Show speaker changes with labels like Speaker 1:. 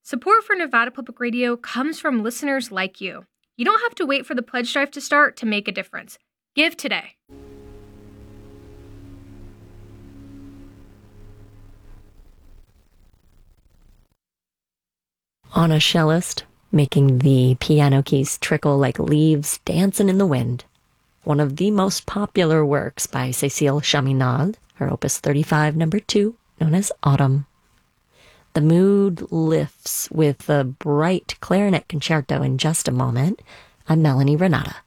Speaker 1: Support for Nevada Public Radio comes from listeners like you. You don't have to wait for the pledge drive to start to make a difference. Give today.
Speaker 2: On a cellist, making the piano keys trickle like leaves dancing in the wind. One of the most popular works by Cécile Chaminade, her Opus 35, number 2, known as Autumn. The mood lifts with a bright clarinet concerto in just a moment. I'm Melanie Renata.